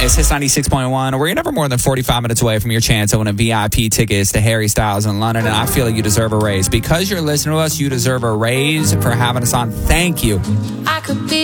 This is 96.1. We're never more than 45 minutes away from your chance to win a VIP tickets to Harry Styles in London, and I feel like you deserve a raise. Because you're listening to us, you deserve a raise for having us on. Thank you. I could be